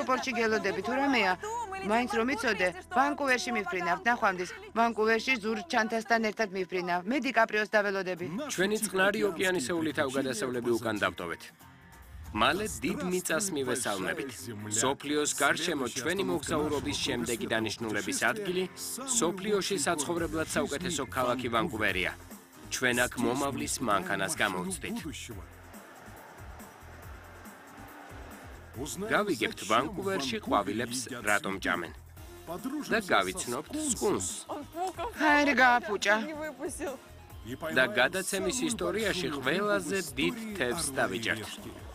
აეროპორტში გელოდები თუ რამეა? მაინც რომ იცოდე, ვანკუვერში მიფრინავთ, ნახვამდის. ვანკუვერში ზურგ ჩანთასთან ერთად მიფრინავ. მე დიკაპრიოს დაველოდები. ჩვენი წყნარი ოკეანისეული თავგადასავლები უკან დავტოვეთ. მალე დიდ მიწას მივესალმებით. სოფლიოს გარშემო ჩვენი მოგზაურობის შემდეგი დანიშნულების ადგილი სოფლიოში საცხოვრებლად საუკეთესო ქალაქი ვანკუვერია. ჩვენ აქ მომავლის მანქანას გამოვცდით. გავიგებთ ვანკუვერში ყვავილებს რატომ ჭამენ. და გავიცნობთ სკუნსს. ჰაერი გააფუჭა. და გადაცემის ისტორიაში ყველაზე დიდ თევზს დავიჭერთ.